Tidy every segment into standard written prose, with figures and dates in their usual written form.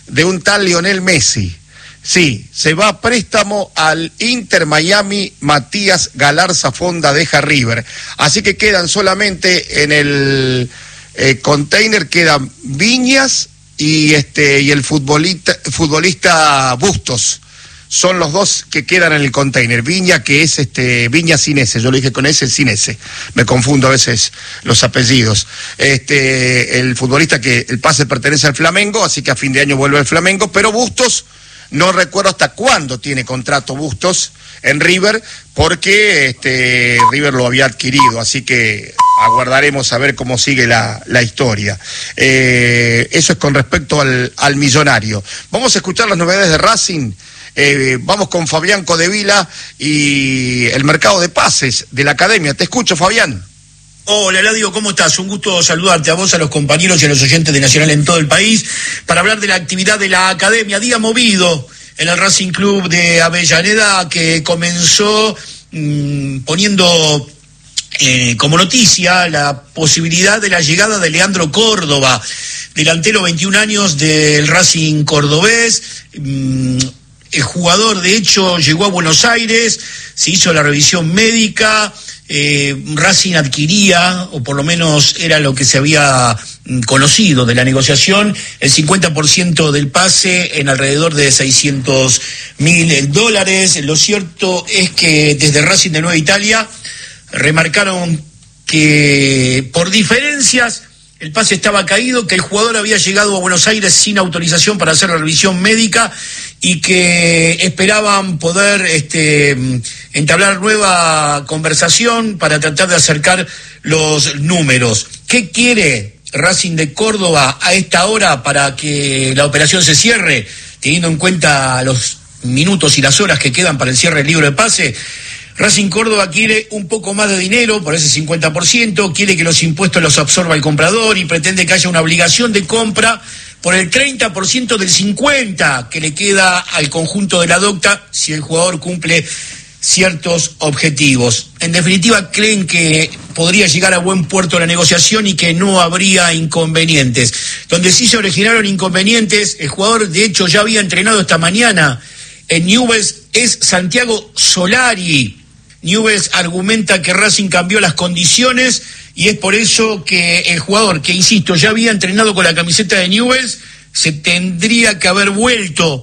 de un tal Lionel Messi. Sí, se va a préstamo al Inter Miami. Matías Galarza Fonda deja River. Así que quedan solamente en el container, quedan Viñas y el futbolista Bustos. Son los dos que quedan en el container. Viña, que es Viña sin S, yo lo dije con S, sin S. Me confundo a veces los apellidos. El futbolista que el pase pertenece al Flamengo, así que a fin de año vuelve al Flamengo, pero Bustos, no recuerdo hasta cuándo tiene contrato Bustos en River, porque River lo había adquirido, así que aguardaremos a ver cómo sigue la historia. Eso es con respecto al millonario. Vamos a escuchar las novedades de Racing. Vamos con Fabián Codevila y el mercado de pases de la academia. Te escucho, Fabián. Hola, Eladio, ¿cómo estás? Un gusto saludarte a vos, a los compañeros y a los oyentes de Nacional en todo el país, para hablar de la actividad de la academia. Día movido en el Racing Club de Avellaneda, que comenzó poniendo como noticia la posibilidad de la llegada de Leandro Córdoba, delantero 21 años del Racing cordobés. El jugador, de hecho, llegó a Buenos Aires, se hizo la revisión médica, Racing adquiría, o por lo menos era lo que se había conocido de la negociación, el 50% del pase en alrededor de $600.000. Lo cierto es que desde Racing de Nueva Italia remarcaron que por diferencias el pase estaba caído, que el jugador había llegado a Buenos Aires sin autorización para hacer la revisión médica y que esperaban poder entablar nueva conversación para tratar de acercar los números. ¿Qué quiere Racing de Córdoba a esta hora para que la operación se cierre, teniendo en cuenta los minutos y las horas que quedan para el cierre del libro de pase? Racing Córdoba quiere un poco más de dinero por ese 50%, quiere que los impuestos los absorba el comprador y pretende que haya una obligación de compra por el 30% del 50% que le queda al conjunto de la Docta si el jugador cumple ciertos objetivos. En definitiva, creen que podría llegar a buen puerto la negociación y que no habría inconvenientes. Donde sí se originaron inconvenientes, el jugador de hecho ya había entrenado esta mañana en Newell's, es Santiago Solari. Newell's argumenta que Racing cambió las condiciones y es por eso que el jugador, que insisto, ya había entrenado con la camiseta de Newell's, se tendría que haber vuelto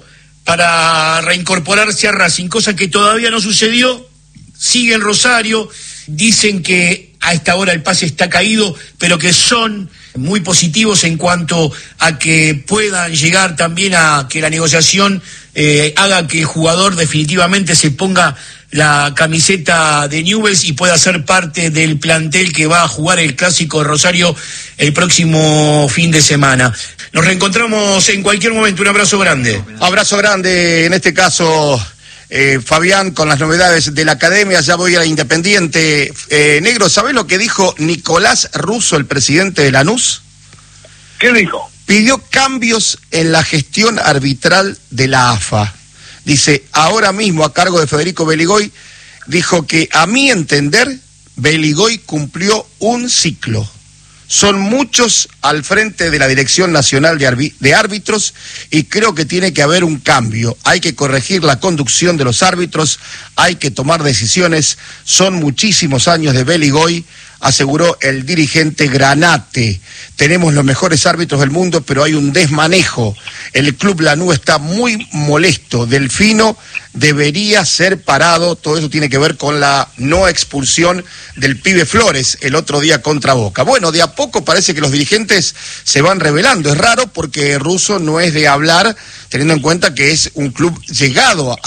para reincorporarse a Racing, cosa que todavía no sucedió. Sigue en Rosario, dicen que a esta hora el pase está caído, pero que son muy positivos en cuanto a que puedan llegar también a que la negociación haga que el jugador definitivamente se ponga la camiseta de Newell's y pueda ser parte del plantel que va a jugar el Clásico de Rosario el próximo fin de semana. Nos reencontramos en cualquier momento. Un abrazo grande. Abrazo grande, en este caso, Fabián, con las novedades de la academia. Ya voy a la Independiente. Negro, ¿sabés lo que dijo Nicolás Russo, el presidente de Lanús? ¿Qué dijo? Pidió cambios en la gestión arbitral de la AFA. Dice, ahora mismo a cargo de Federico Beligoy, dijo que a mi entender, Beligoy cumplió un ciclo. Son muchos al frente de la Dirección Nacional de Árbitros y creo que tiene que haber un cambio. Hay que corregir la conducción de los árbitros, hay que tomar decisiones. Son muchísimos años de Beligoy, aseguró el dirigente Granate. Tenemos los mejores árbitros del mundo, pero hay un desmanejo. El Club Lanús está muy molesto. Delfino debería ser parado. Todo eso tiene que ver con la no expulsión del pibe Flores el otro día contra Boca. Bueno, de a poco parece que los dirigentes se van revelando. Es raro porque Russo no es de hablar, teniendo en cuenta que es un club llegado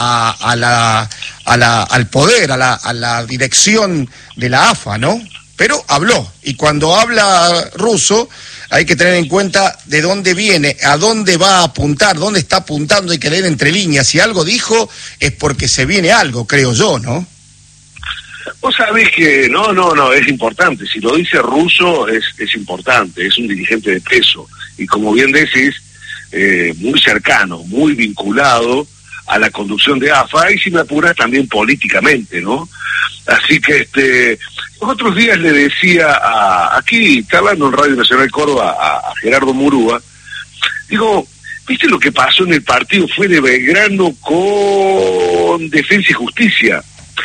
al poder, a la dirección de la AFA, ¿no? Pero habló, y cuando habla Russo hay que tener en cuenta de dónde viene, a dónde va a apuntar, dónde está apuntando, hay que leer entre líneas. Si algo dijo es porque se viene algo, creo yo, ¿no? Vos sabés que no, es importante. Si lo dice Russo es importante, es un dirigente de peso. Y como bien decís, muy cercano, muy vinculado a la conducción de AFA, y si me apuras también políticamente, ¿no? Así que los otros días le decía aquí, hablando en Radio Nacional Córdoba, a Gerardo Murúa, digo, ¿Viste lo que pasó en el partido? Fue de Belgrano con Defensa y Justicia.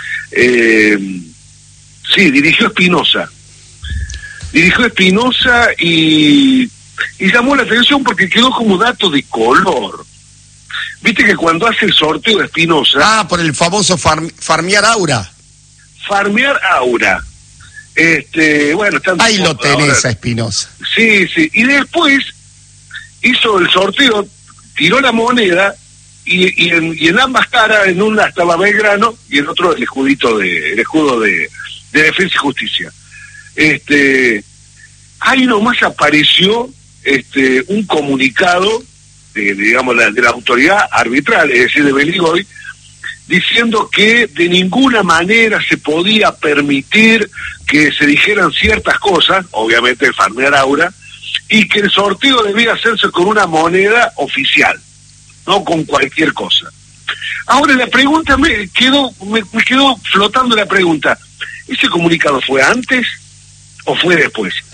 Sí, dirigió Espinosa y llamó la atención porque quedó como dato de color. Viste que cuando hace el sorteo de Espinosa... por el famoso farmear aura. Farmear aura. Bueno, ahí lo tenés a Espinosa. Sí, y después hizo el sorteo, tiró la moneda y en ambas caras, en una estaba Belgrano y en otro el escudo de Defensa y Justicia. Ahí nomás apareció un comunicado de la autoridad arbitral, es decir, de Beligoy, diciendo que de ninguna manera se podía permitir que se dijeran ciertas cosas, obviamente el farmear aura, y que el sorteo debía hacerse con una moneda oficial, no con cualquier cosa. Ahora la pregunta me quedó flotando la pregunta, ¿ese comunicado fue antes o fue después?